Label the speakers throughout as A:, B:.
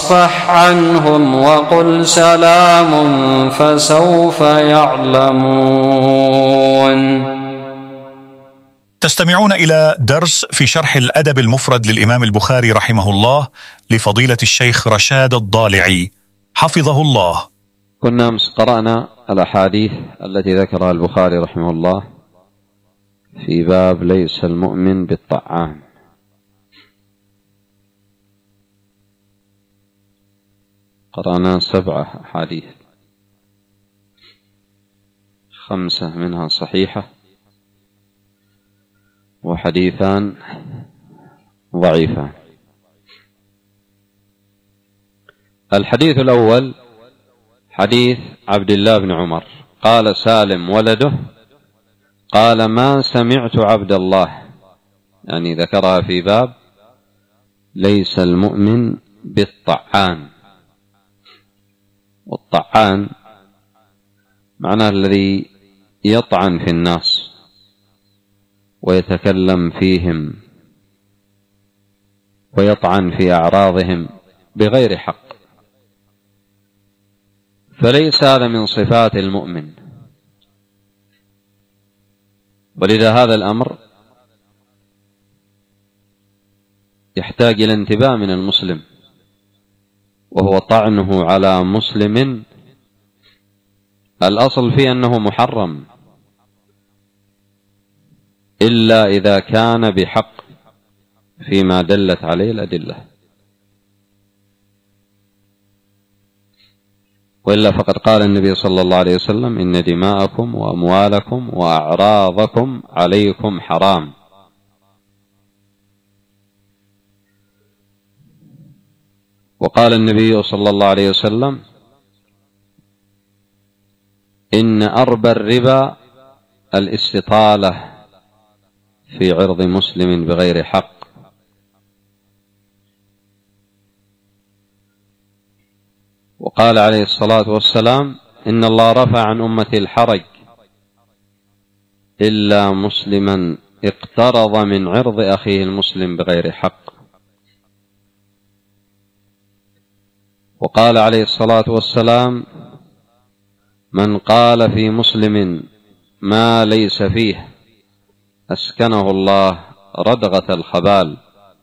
A: فاصفح عنهم وقل سلام فسوف يعلمون.
B: تستمعون إلى درس في شرح الأدب المفرد للإمام البخاري رحمه الله لفضيلة الشيخ رشاد الضالعي حفظه الله.
C: كنا أمس قرأنا الأحاديث التي ذكرها البخاري رحمه الله في باب ليس المؤمن بالطعام. قرأنا 7 أحاديث، 5 منها صحيحة وحديثان ضعيفان. الحديث الأول حديث عبد الله بن عمر قال سالم ولده قال ما سمعت عبد الله، يعني ذكرها في باب ليس المؤمن بالطعان. والطعان معناه الذي يطعن في الناس ويتكلم فيهم ويطعن في أعراضهم بغير حق، فليس هذا من صفات المؤمن. ولذا هذا الأمر يحتاج إلى انتباه من المسلم، وهو طعنه على مسلم الأصل فيه أنه محرم إلا إذا كان بحق فيما دلت عليه الأدلة، وإلا فقد قال النبي صلى الله عليه وسلم إن دماءكم وأموالكم وأعراضكم عليكم حرام. وقال النبي صلى الله عليه وسلم إن أربى الربا الاستطالة في عرض مسلم بغير حق. وقال عليه الصلاة والسلام إن الله رفع عن أمتي الحرج إلا مسلما اقترض من عرض أخيه المسلم بغير حق. وقال عليه الصلاة والسلام من قال في مسلم ما ليس فيه أسكنه الله ردغة الخبال.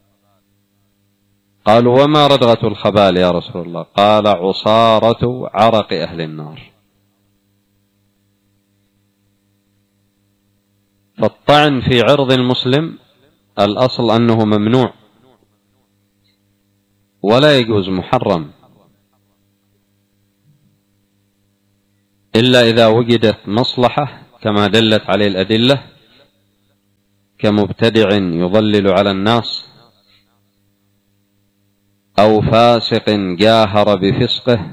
C: قالوا وما ردغة الخبال يا رسول الله؟ قال عصارة عرق أهل النار. فالطعن في عرض المسلم الأصل أنه ممنوع ولا يجوز، محرم، إلا إذا وجدت مصلحة كما دلت عليه الأدلة، كمبتدع يضلل على الناس أو فاسق جاهر بفسقه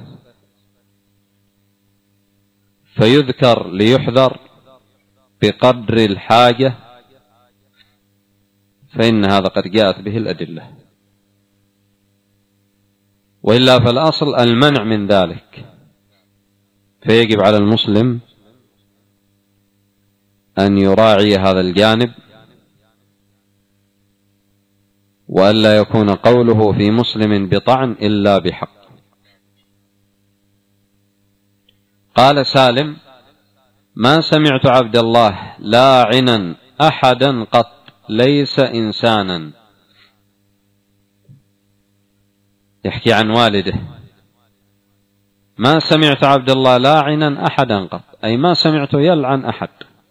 C: فيذكر ليحذر بقدر الحاجة، فإن هذا قد جاءت به الأدلة، وإلا فالأصل المنع من ذلك. فيجب على المسلم أن يراعي هذا الجانب، وألا يكون قوله في مسلم بطعن إلا بحق. قال سالم ما سمعت عبد الله لاعنا أحدا قط ليس إنسانا، يحكي عن والده، ما سمعت عبد الله لاعنا أحدا قط، أي ما سمعته يلعن أحد.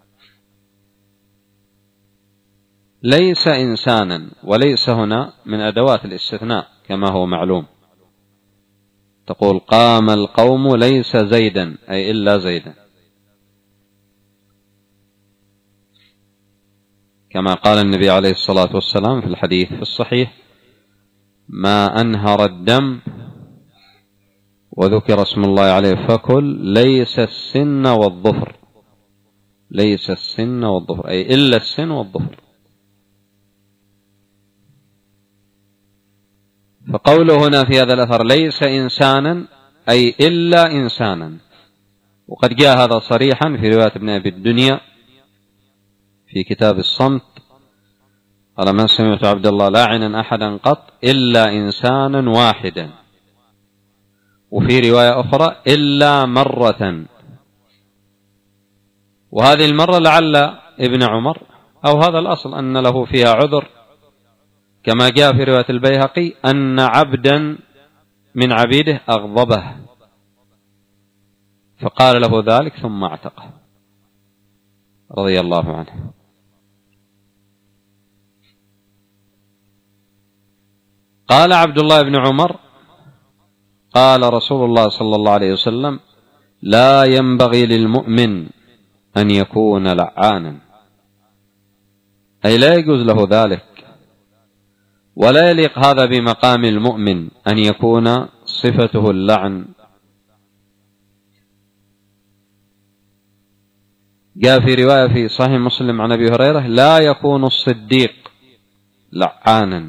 C: ليس إنسانا، وليس هنا من أدوات الاستثناء كما هو معلوم، تقول قام القوم ليس زيدا أي إلا زيدا، كما قال النبي عليه الصلاة والسلام في الحديث في الصحيح ما أنهر الدم وذكر اسم الله عليه فكل ليس السن والظفر، ليس السن والظفر أي إلا السن والظفر. فقوله هنا في هذا الأثر ليس إنسانا أي إلا إنسانا، وقد جاء هذا صريحا في رواية ابن أبي الدنيا في كتاب الصمت قال ما سمعت عبد الله لاعنا أحدا قط إلا إنسانا واحدا، وفي رواية أخرى إلا مرة، وهذه المرة لعل ابن عمر أو هذا الأصل أن له فيها عذر، كما جاء في رواية البيهقي أن عبدا من عبيده أغضبه فقال له ذلك ثم اعتقه رضي الله عنه. قال عبد الله بن عمر قال رسول الله صلى الله عليه وسلم: لا ينبغي للمؤمن أن يكون لعانا، أي لا يجوز له ذلك، ولا يليق هذا بمقام المؤمن أن يكون صفته اللعن. جاء في رواية في صحيح مسلم عن أبي هريرة: لا يكون الصديق لعانا.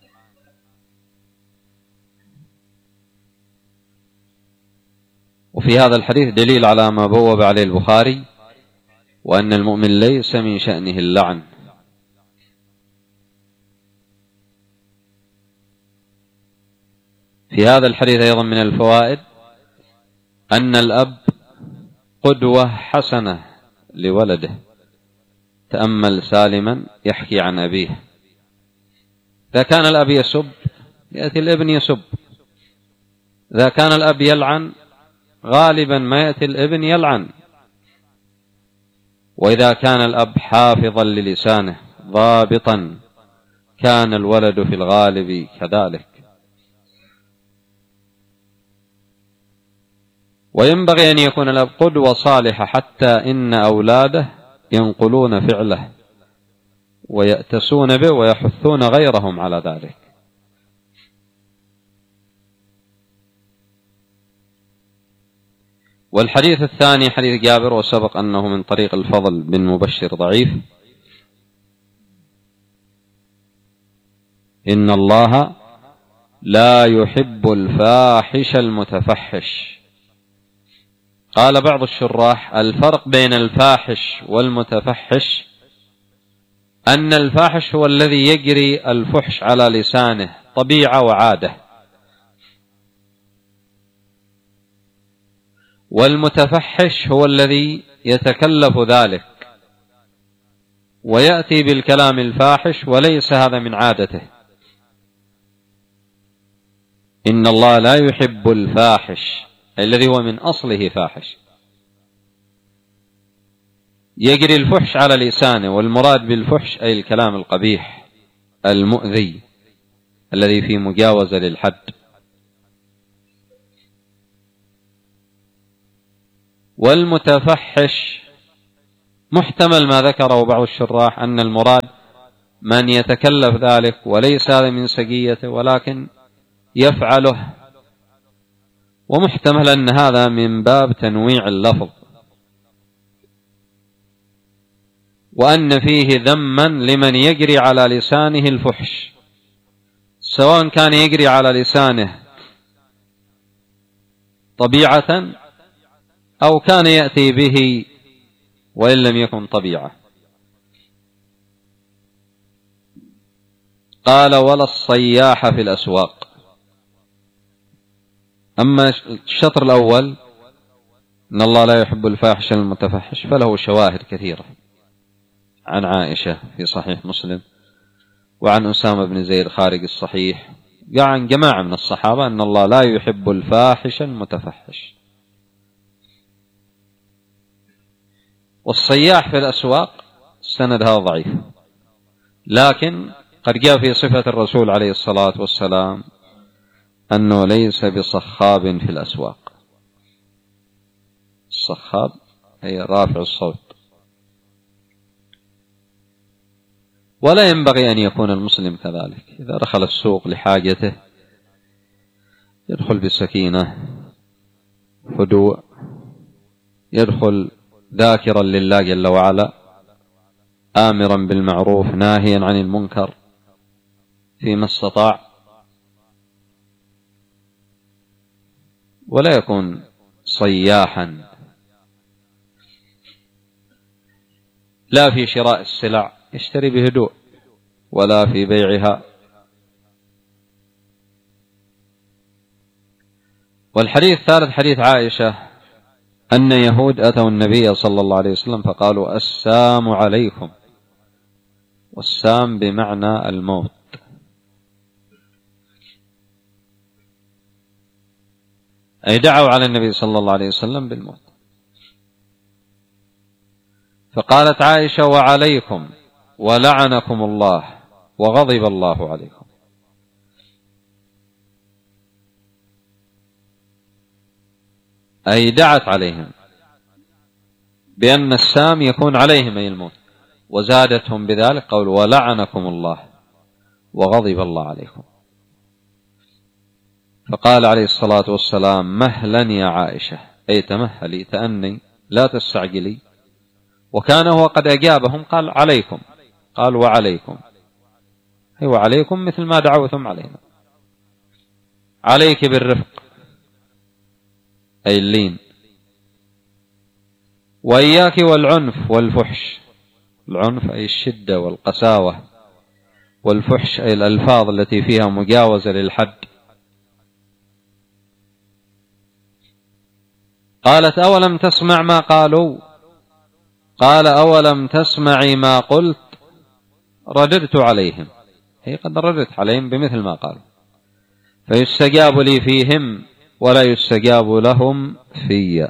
C: وفي هذا الحديث دليل على ما بوب عليه البخاري، وأن المؤمن ليس من شأنه اللعن. في هذا الحديث أيضا من الفوائد أن الأب قدوة حسنة لولده. تأمل سالما يحكي عن أبيه، إذا كان الأب يسب يأتي الابن يسب، إذا كان الأب يلعن غالبا ما يأتي الابن يلعن، وإذا كان الأب حافظا للسانه ضابطا كان الولد في الغالب كذلك. وينبغي أن يكون الأب قدوة صالحة حتى إن أولاده ينقلون فعله ويأتسون به ويحثون غيرهم على ذلك. والحديث الثاني حديث جابر، وسبق أنه من طريق الفضل بن مبشر ضعيف: إن الله لا يحب الفاحش المتفحش. قال بعض الشراح: الفرق بين الفاحش والمتفحش أن الفاحش هو الذي يجري الفحش على لسانه طبيعة وعادة، والمتفحش هو الذي يتكلف ذلك ويأتي بالكلام الفاحش وليس هذا من عادته. إن الله لا يحب الفاحش الذي هو من أصله فاحش، يجري الفحش على لسانه، والمراد بالفحش أي الكلام القبيح المؤذي الذي فيه مجاوزة للحد. والمتفحش محتمل ما ذكره بعض الشراح أن المراد من يتكلف ذلك وليس هذا من سجيته ولكن يفعله، ومحتمل أن هذا من باب تنويع اللفظ، وأن فيه ذما لمن يجري على لسانه الفحش، سواء كان يجري على لسانه طبيعة أو كان يأتي به وإن لم يكن طبيعة. قال: ولا الصياح في الأسواق. أما الشطر الأول إن الله لا يحب الفاحش المتفحش فله شواهد كثيرة عن عائشة في صحيح مسلم، وعن أسامة بن زيد خارج الصحيح، عن جماعة من الصحابة أن الله لا يحب الفاحش المتفحش. والصياح في الأسواق سندها ضعيف، لكن قد جاء في صفة الرسول عليه الصلاة والسلام أنه ليس بصخاب في الأسواق. الصخاب أي رافع الصوت. ولا ينبغي أن يكون المسلم كذلك، إذا دخل السوق لحاجته يدخل بسكينة هدوء، يدخل ذاكرا لله جل وعلا، آمرا بالمعروف ناهيا عن المنكر فيما استطاع، ولا يكون صياحا لا في شراء السلع يشتري بهدوء ولا في بيعها. والحديث الثالث حديث عائشة أن يهود أتوا النبي صلى الله عليه وسلم فقالوا السام عليكم، والسام بمعنى الموت. أي دعوا على النبي صلى الله عليه وسلم بالموت. فقالت عائشة وعليكم ولعنكم الله وغضب الله عليكم. أي دعت عليهم بأن السام يكون عليهم أي الموت، وزادتهم بذلك قول ولعنكم الله وغضب الله عليكم. فقال عليه الصلاة والسلام مهلا يا عائشة، أي تمهلي تأني لا تستعجلي. وكان هو قد أجابهم قال عليكم، قال وعليكم، أي وعليكم مثل ما دعوتم علينا، عليك بالرفق أي اللين، وإياك والعنف والفحش. العنف أي الشدة والقساوة، والفحش أي الألفاظ التي فيها مجاوزة للحد. قالت أولم تسمع ما قالوا؟ قال أولم تسمعي ما قلت؟ رددت عليهم، هي قد رددت عليهم بمثل ما قالوا، فيستجاب لي فيهم ولا يستجاب لهم في.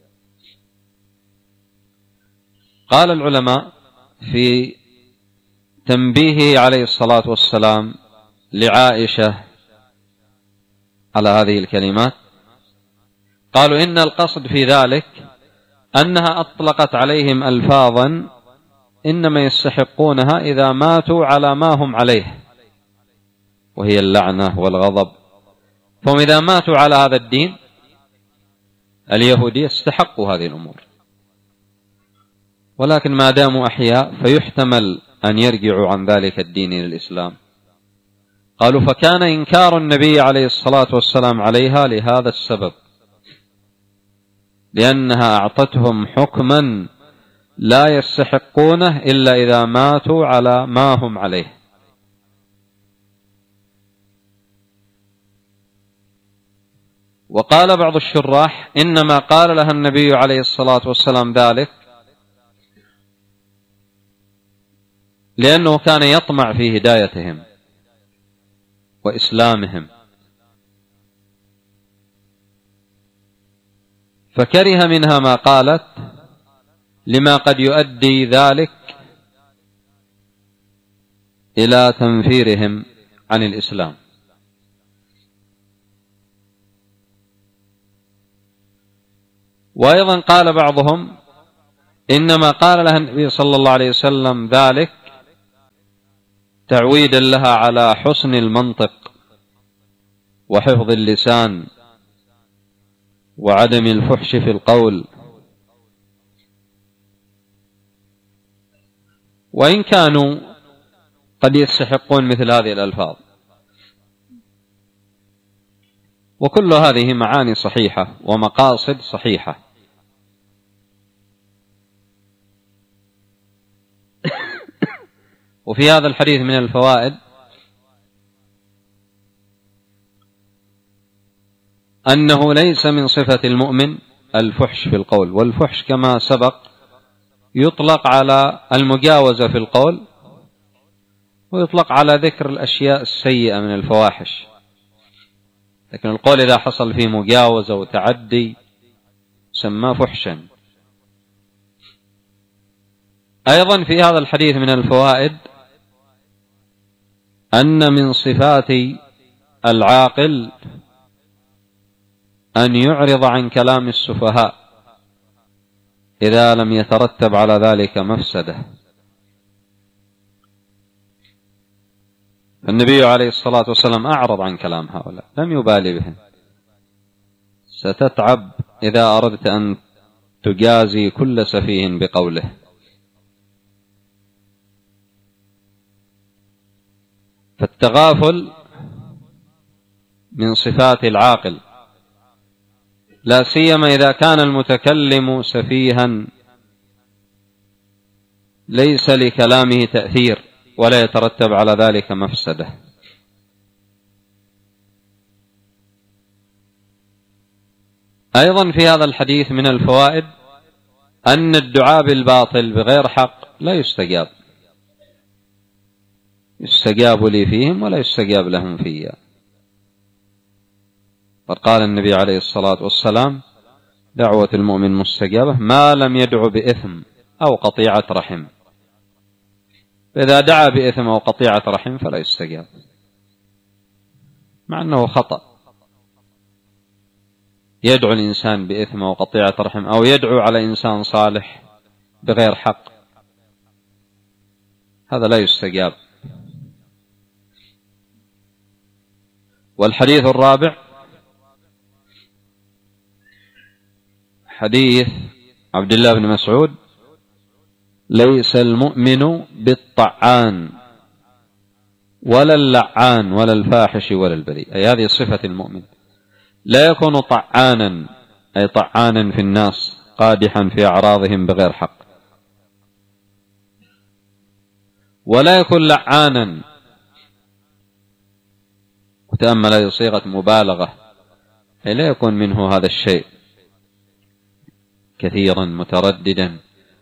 C: قال العلماء في تنبيهه عليه الصلاة والسلام لعائشة على هذه الكلمات، قالوا إن القصد في ذلك أنها أطلقت عليهم ألفاظا إنما يستحقونها إذا ماتوا على ما هم عليه، وهي اللعنة والغضب. فهم إذا ماتوا على هذا الدين اليهودي استحقوا هذه الأمور، ولكن ما داموا أحياء فيحتمل أن يرجعوا عن ذلك الدين إلى الإسلام. قالوا فكان إنكار النبي عليه الصلاة والسلام عليها لهذا السبب، لأنها أعطتهم حكما لا يستحقونه إلا إذا ماتوا على ما هم عليه. وقال بعض الشراح إنما قال لها النبي عليه الصلاة والسلام ذلك لأنه كان يطمع في هدايتهم وإسلامهم، فكره منها ما قالت لما قد يؤدي ذلك إلى تنفيرهم عن الإسلام. وأيضا قال بعضهم إنما قال لها النبي صلى الله عليه وسلم ذلك تعويدا لها على حسن المنطق وحفظ اللسان وعدم الفحش في القول، وإن كانوا قد يستحقون مثل هذه الألفاظ. وكل هذه معاني صحيحة ومقاصد صحيحة. وفي هذا الحديث من الفوائد أنه ليس من صفة المؤمن الفحش في القول، والفحش كما سبق يطلق على المجاوزة في القول، ويطلق على ذكر الأشياء السيئة من الفواحش، لكن القول إذا حصل فيه مجاوزة وتعدي سماه فحشا. أيضا في هذا الحديث من الفوائد أن من صفات العاقل أن يعرض عن كلام السفهاء إذا لم يترتب على ذلك مفسدة. النبي عليه الصلاة والسلام أعرض عن كلام هؤلاء، لم يبالي بهم. ستتعب إذا أردت أن تجازي كل سفيه بقوله. فالتغافل من صفات العاقل، لا سيما إذا كان المتكلم سفيها ليس لكلامه تأثير ولا يترتب على ذلك مفسدة. أيضا في هذا الحديث من الفوائد أن الدعاء بالباطل بغير حق لا يستجاب، يستجاب لي فيهم ولا يستجاب لهم فيا. فقال النبي عليه الصلاة والسلام: دعوة المؤمن مستجابة ما لم يدعو بإثم أو قطيعة رحم. فإذا دعا بإثم أو قطيعة رحم فلا يستجاب، مع أنه خطأ. يدعو الإنسان بإثم أو قطيعة رحم أو يدعو على إنسان صالح بغير حق، هذا لا يستجاب. والحديث الرابع حديث عبد الله بن مسعود: ليس المؤمن بالطعان ولا اللعان ولا الفاحش ولا البذيء. أي هذه صفة المؤمن، لا يكون طعانا أي طعانا في الناس قادحا في أعراضهم بغير حق، ولا يكون لعانا، وتأمل هذه صيغة مبالغة، أي لا يكون منه هذا الشيء كثيرا مترددا.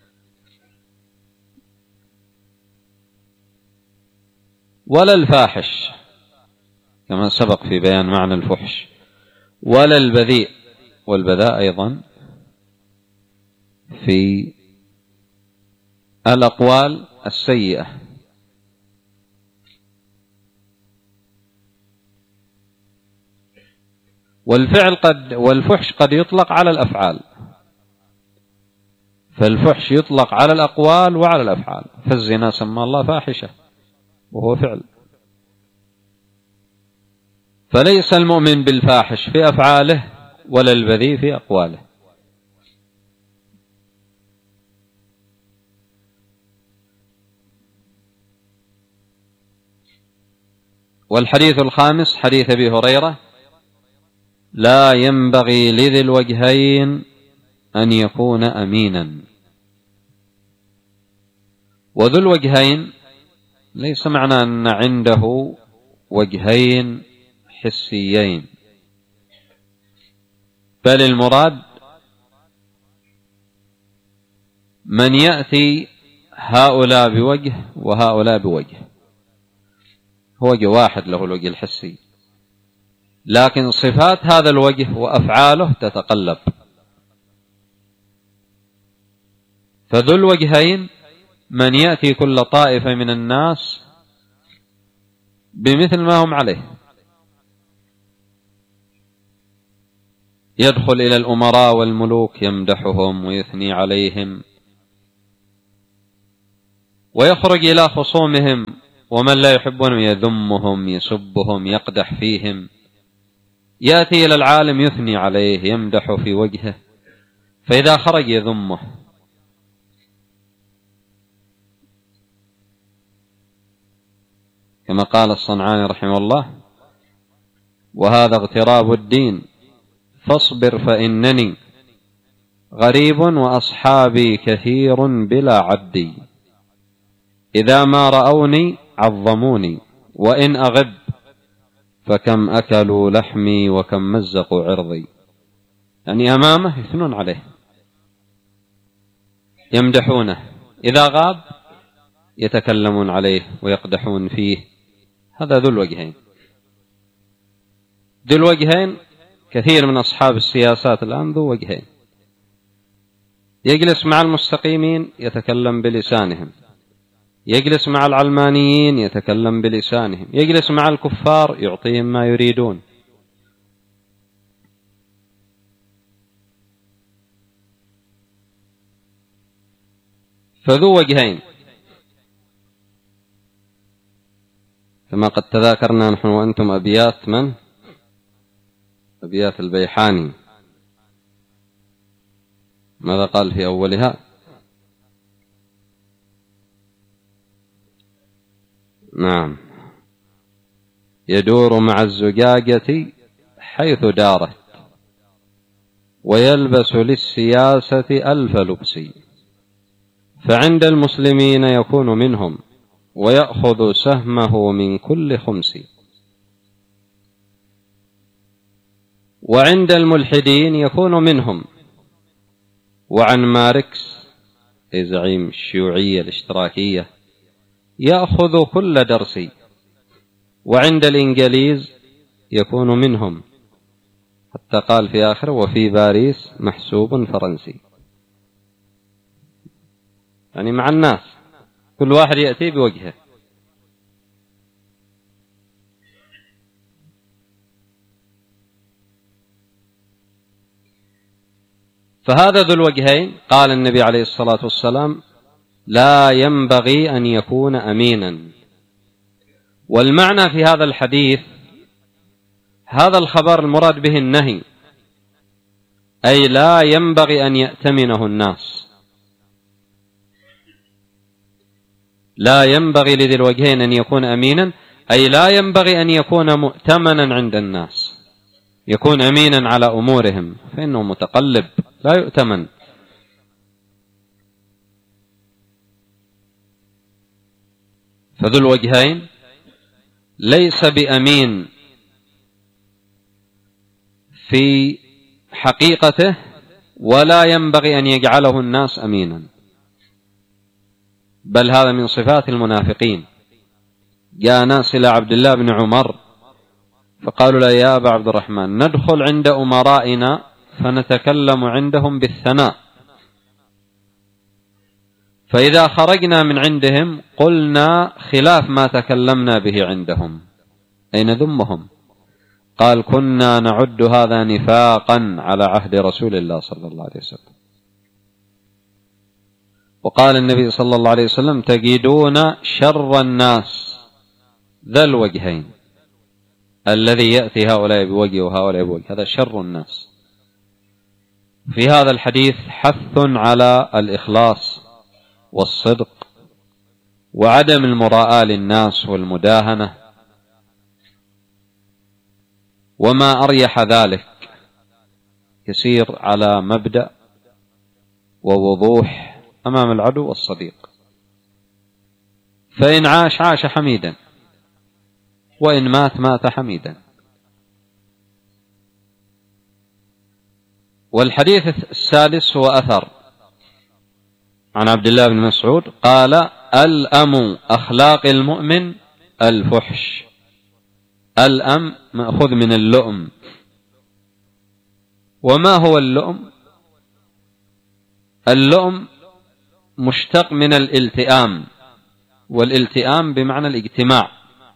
C: ولا الفاحش كما سبق في بيان معنى الفحش، ولا البذيء، والبذاء أيضا في الأقوال السيئة. والفحش قد يطلق على الأفعال، فالفحش يطلق على الأقوال وعلى الأفعال، فالزنا سمى الله فاحشة وهو فعل. فليس المؤمن بالفاحش في أفعاله ولا البذيء في أقواله. والحديث الخامس حديث أبي هريرة: لا ينبغي لذي الوجهين أن يكون أمينا. وذو الوجهين ليس معنى أن عنده وجهين حسيين، بل المراد من يأتي هؤلاء بوجه وهؤلاء بوجه، هو وجه واحد له الوجه الحسي، لكن صفات هذا الوجه وأفعاله تتقلب. فذو الوجهين من يأتي كل طائفة من الناس بمثل ما هم عليه، يدخل إلى الأمراء والملوك يمدحهم ويثني عليهم، ويخرج إلى خصومهم ومن لا يحبهم يذمهم يسبهم يقدح فيهم، يأتي إلى العالم يثني عليه يمدح في وجهه، فإذا خرج يذمه. كما قال الصنعاني رحمه الله: وهذا اغتراب الدين فاصبر فإنني غريب وأصحابي كثير بلا عدي، إذا ما رأوني عظموني وإن أغب فكم أكلوا لحمي وكم مزقوا عرضي. يعني أمامه يثنون عليه يمدحونه، إذا غاب يتكلمون عليه ويقدحون فيه. هذا ذو الوجهين. ذو الوجهين كثير من أصحاب السياسات الآن ذو وجهين، يجلس مع المستقيمين يتكلم بلسانهم، يجلس مع العلمانيين يتكلم بلسانهم، يجلس مع الكفار يعطيهم ما يريدون. فذو وجهين، كما قد تذاكرنا نحن وأنتم أبيات من؟ أبيات البيحاني. ماذا قال في أولها؟ نعم: يدور مع الزجاجة حيث دارت ويلبس للسياسة ألف لبس، فعند المسلمين يكون منهم ويأخذ سهمه من كل خمس. وعند الملحدين يكون منهم. وعن ماركس أي زعيم الشيوعية الاشتراكية يأخذ كل درسي. وعند الإنجليز يكون منهم، حتى قال في آخر: وفي باريس محسوب فرنسي. يعني مع الناس كل واحد يأتي بوجهه. فهذا ذو الوجهين قال النبي عليه الصلاة والسلام: لا ينبغي أن يكون أمينا. والمعنى في هذا الحديث هذا الخبر المراد به النهي، أي لا ينبغي أن يأتمنه الناس. لا ينبغي لذي الوجهين أن يكون أمينا، أي لا ينبغي أن يكون مؤتمنا عند الناس، يكون أمينا على أمورهم، فإنه متقلب لا يؤتمن. فذو الوجهين ليس بأمين في حقيقته، ولا ينبغي أن يجعله الناس أمينا، بل هذا من صفات المنافقين. جاء ناس إلى عبد الله بن عمر فقالوا له: يا أبا عبد الرحمن، ندخل عند أمرائنا فنتكلم عندهم بالثناء، فإذا خرجنا من عندهم قلنا خلاف ما تكلمنا به عندهم، أي نذمهم. قال: كنا نعد هذا نفاقا على عهد رسول الله صلى الله عليه وسلم. وقال النبي صلى الله عليه وسلم: تجدون شر الناس ذا الوجهين، الذي يأتي هؤلاء بوجه وهؤلاء بوجه، هذا شر الناس. في هذا الحديث حث على الإخلاص والصدق وعدم المراءة للناس والمداهنة، وما أريح ذلك يسير على مبدأ ووضوح أمام العدو والصديق. فإن عاش عاش حميدا، وإن مات مات حميدا. والحديث السادس هو أثر عن عبد الله بن مسعود قال: الأم أخلاق المؤمن الفحش. الأم مأخوذ من اللؤم. وما هو اللؤم؟ اللؤم مشتق من الالتئام، والالتئام بمعنى الاجتماع.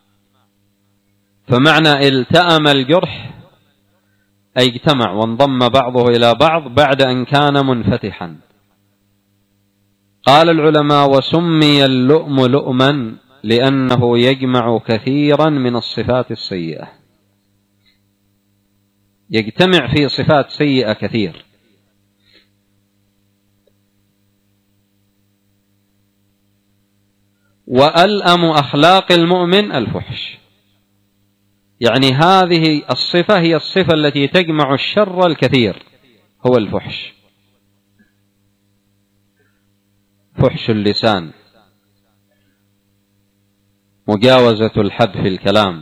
C: فمعنى التأم الجرح أي اجتمع وانضم بعضه إلى بعض بعد أن كان منفتحا. قال العلماء: وسمي اللؤم لؤما لأنه يجمع كثيرا من الصفات السيئة، يجتمع في صفات سيئة كثير. وألأم أخلاق المؤمن الفحش، يعني هذه الصفة هي الصفة التي تجمع الشر الكثير، هو الفحش. فحش اللسان، مجاوزة الحد في الكلام،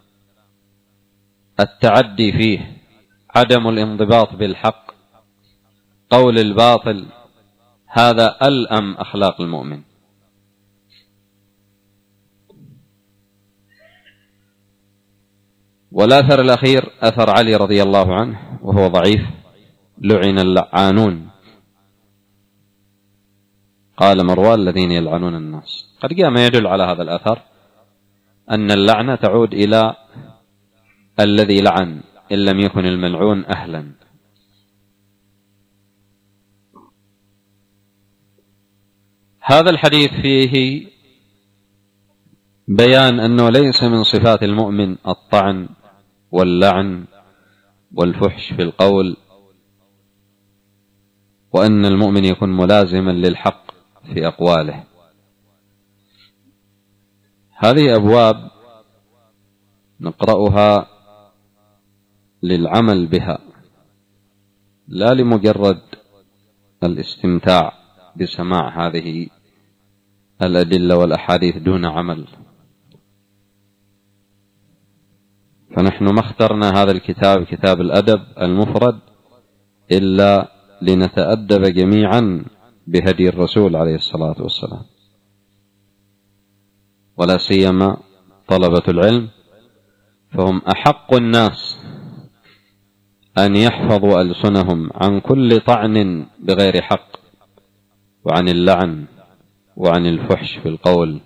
C: التعدي فيه، عدم الانضباط بالحق، قول الباطل، هذا ألأم أخلاق المؤمن. والأثر الأخير أثر علي رضي الله عنه وهو ضعيف: لعن اللعانون. قال مروان: الذين يلعنون الناس. قد جاء ما يدل على هذا الأثر أن اللعنة تعود إلى الذي لعن إن لم يكن الملعون أهلا. هذا الحديث فيه بيان أنه ليس من صفات المؤمن الطعن واللعن والفحش في القول، وأن المؤمن يكون ملازما للحق في أقواله. هذه أبواب نقرأها للعمل بها، لا لمجرد الاستمتاع بسماع هذه الأدلة والأحاديث دون عمل. فنحن ما اخترنا هذا الكتاب كتاب الأدب المفرد إلا لنتأدب جميعا بهدي الرسول عليه الصلاة والسلام، ولا سيما طلبة العلم، فهم أحق الناس أن يحفظوا ألسنهم عن كل طعن بغير حق، وعن اللعن، وعن الفحش في القول،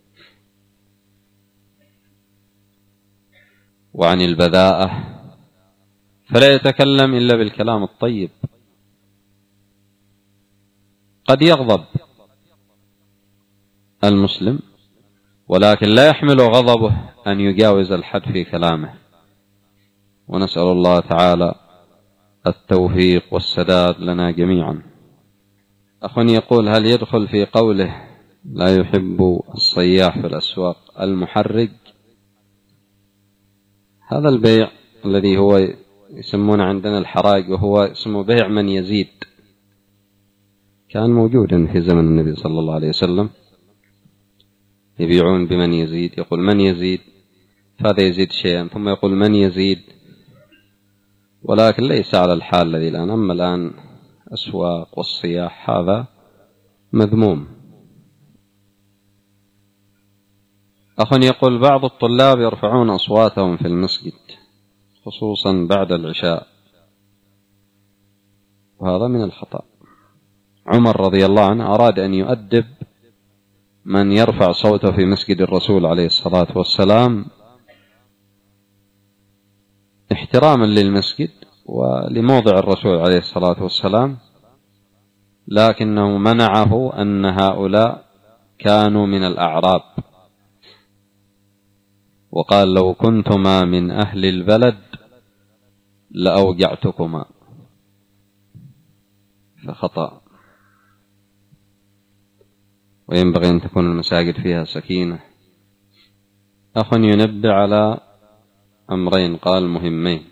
C: وعن البذاءة، فلا يتكلم إلا بالكلام الطيب. قد يغضب المسلم، ولكن لا يحمل غضبه أن يجاوز الحد في كلامه، ونسأل الله تعالى التوفيق والسداد لنا جميعا. أخ يقول: هل يدخل في قوله لا يحب الصياح في الأسواق المحرج؟ هذا البيع الذي هو يسمون عندنا الحراج، وهو اسمه بيع من يزيد، كان موجودا في زمن النبي صلى الله عليه وسلم، يبيعون بمن يزيد، يقول من يزيد، فهذا يزيد شيئا ثم يقول من يزيد، ولكن ليس على الحال الذي الآن. أما الآن أسواق والصياح هذا مذموم. أخ يقول: بعض الطلاب يرفعون أصواتهم في المسجد خصوصا بعد العشاء، وهذا من الخطأ. عمر رضي الله عنه أراد أن يؤدب من يرفع صوته في مسجد الرسول عليه الصلاة والسلام احتراما للمسجد ولموضع الرسول عليه الصلاة والسلام، لكنه منعه أن هؤلاء كانوا من الأعراب، وقال: لو كنتما من أهل البلد لأوجعتكما، فخطأ. وينبغي أن تكون المساجد فيها سكينة. أخ ينبه على أمرين قال مهمين.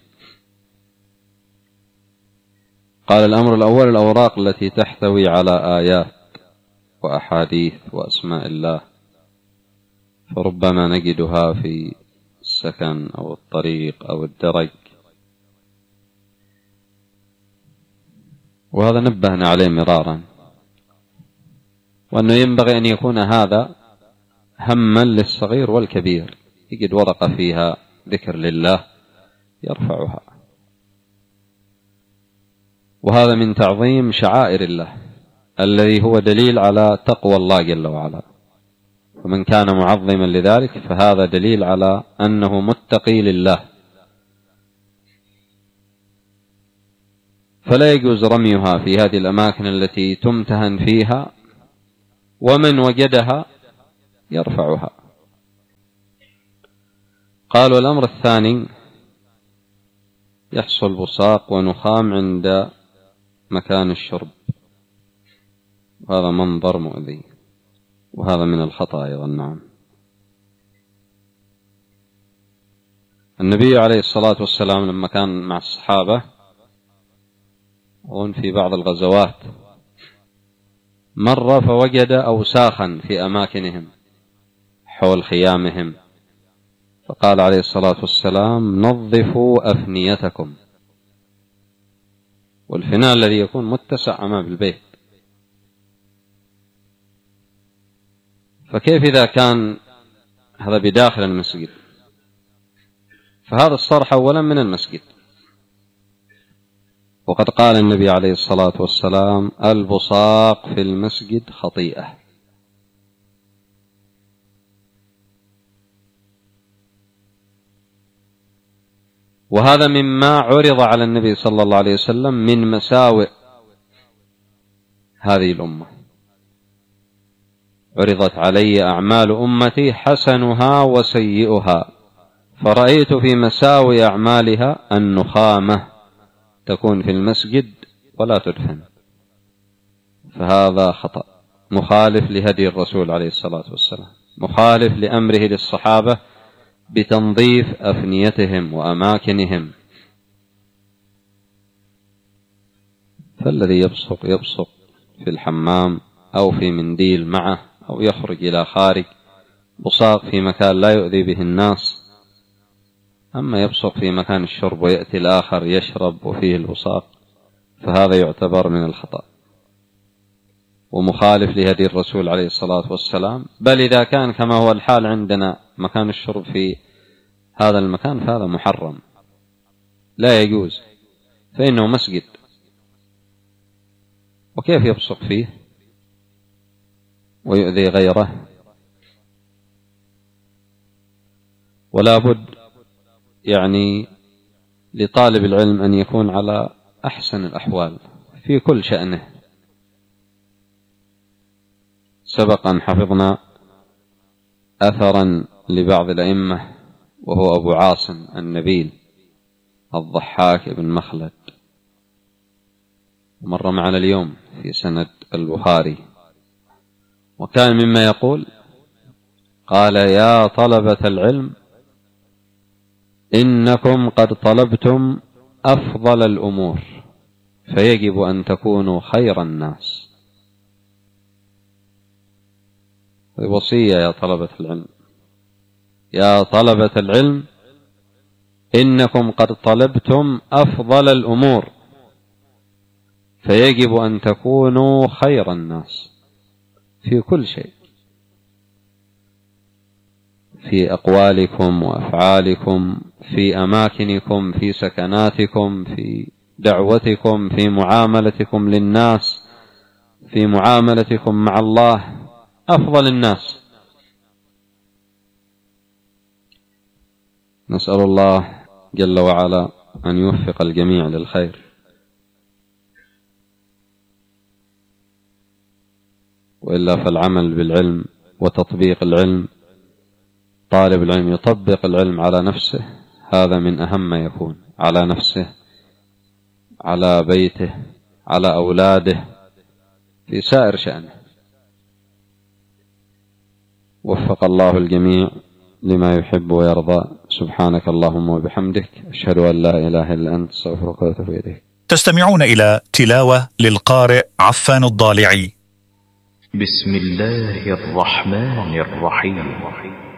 C: قال: الأمر الأول: الأوراق التي تحتوي على آيات وأحاديث وأسماء الله، فربما نجدها في السكن أو الطريق أو الدرج، وهذا نبهنا عليه مرارا، وأنه ينبغي أن يكون هذا هما للصغير والكبير، يجد ورقة فيها ذكر لله يرفعها، وهذا من تعظيم شعائر الله الذي هو دليل على تقوى الله جل وعلا، ومن كان معظما لذلك فهذا دليل على أنه متقي لله، فلا يجوز رميها في هذه الأماكن التي تمتهن فيها، ومن وجدها يرفعها. قالوا: الأمر الثاني: يحصل بصاق ونخام عند مكان الشرب، وهذا منظر مؤذي، وهذا من الخطأ أيضا. نعم، النبي عليه الصلاة والسلام لما كان مع الصحابة في بعض الغزوات مر فوجد أوساخا في أماكنهم حول خيامهم، فقال عليه الصلاة والسلام: نظفوا أفنيتكم. والفناء الذي يكون متسع أمام البيت، فكيف إذا كان هذا بداخل المسجد؟ فهذا الصرح أولا من المسجد، وقد قال النبي عليه الصلاة والسلام: البصاق في المسجد خطيئة. وهذا مما عرض على النبي صلى الله عليه وسلم من مساوئ هذه الأمة. عرضت علي أعمال أمتي حسنها وسيئها، فرأيت في مساوئ أعمالها النخامة تكون في المسجد ولا تدفن، فهذا خطأ مخالف لهدي الرسول عليه الصلاة والسلام، مخالف لأمره للصحابة بتنظيف أفنيتهم وأماكنهم. فالذي يبصق في الحمام أو في منديل معه، أو يخرج إلى خارج بصاق في مكان لا يؤذي به الناس، أما يبصق في مكان الشرب ويأتي الآخر يشرب وفيه البصاق فهذا يعتبر من الخطأ ومخالف لهدي الرسول عليه الصلاة والسلام. بل إذا كان كما هو الحال عندنا مكان الشرب في هذا المكان فهذا محرم لا يجوز، فإنه مسجد، وكيف يبصق فيه ويؤذي غيره؟ ولا بد يعني لطالب العلم أن يكون على أحسن الأحوال في كل شأنه. سبق أن حفظنا أثرا لبعض الأئمة وهو أبو عاصم النبيل الضحاك بن مخلد، مر معنا اليوم في سند البخاري، وكان مما يقول: قال: يا طلبة العلم إنكم قد طلبتم أفضل الأمور فيجب أن تكونوا خير الناس. وصية يا طلبة العلم، يا طلبة العلم إنكم قد طلبتم أفضل الأمور فيجب أن تكونوا خير الناس في كل شيء، في أقوالكم وأفعالكم، في أماكنكم، في سكناتكم، في دعوتكم، في معاملتكم للناس، في معاملتكم مع الله، أفضل الناس. نسأل الله جل وعلا أن يوفق الجميع للخير. وإلا فالعمل بالعلم وتطبيق العلم، طالب العلم يطبق العلم على نفسه، هذا من أهم ما يكون، على نفسه، على بيته، على أولاده، في سائر شأنه. وفق الله الجميع لما يحب ويرضى. سبحانك اللهم وبحمدك، أشهد أن لا إله إلا أنت، استغفرك وأتوب إليك.
B: تستمعون إلى تلاوة للقارئ عفان الضالعي.
D: بسم الله الرحمن الرحيم.